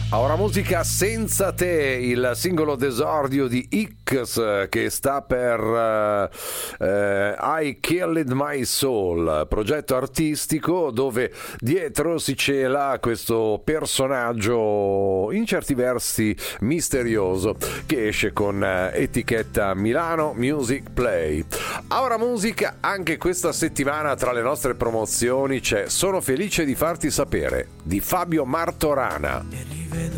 Ora musica senza te, il singolo d'esordio di X che sta per I Killed My Soul, progetto artistico dove dietro si cela questo personaggio in certi versi misterioso che esce con etichetta Milano Music Play. Ora musica, anche questa settimana tra le nostre promozioni c'è Sono felice di farti sapere di Fabio Martorana.